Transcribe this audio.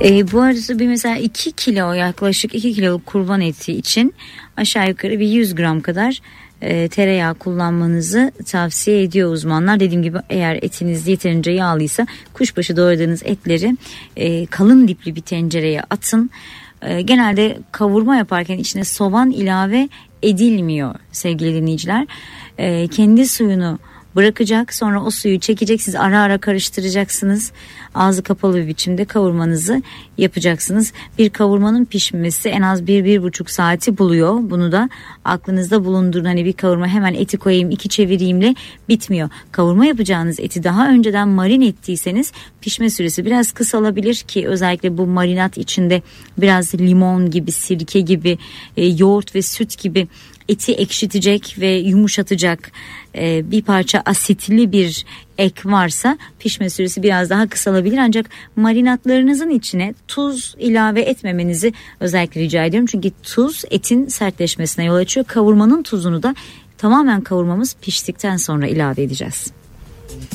Bu arada bir mesela 2 kilo, yaklaşık 2 kiloluk kurban eti için aşağı yukarı bir 100 gram kadar tereyağı kullanmanızı tavsiye ediyor uzmanlar. Dediğim gibi eğer etiniz yeterince yağlıysa kuşbaşı doğradığınız etleri kalın dipli bir tencereye atın. Genelde kavurma yaparken içine soğan ilave edilmiyor sevgili dinleyiciler. Kendi suyunu bırakacak, sonra o suyu çekecek, siz ara ara karıştıracaksınız, ağzı kapalı bir biçimde kavurmanızı yapacaksınız. Bir kavurmanın pişmesi en az 1-1,5 saati buluyor. Bunu da aklınızda bulundurun. Hani bir kavurma hemen eti koyayım 2 çevireyimle bitmiyor. Kavurma yapacağınız eti daha önceden marin ettiyseniz pişme süresi biraz kısalabilir ki özellikle bu marinat içinde biraz limon gibi, sirke gibi, yoğurt ve süt gibi eti ekşitecek ve yumuşatacak bir parça asitli bir ek varsa pişme süresi biraz daha kısalabilir. Ancak marinatlarınızın içine tuz ilave etmemenizi özellikle rica ediyorum. Çünkü tuz etin sertleşmesine yol açıyor. Kavurmanın tuzunu da tamamen kavurmamız piştikten sonra ilave edeceğiz.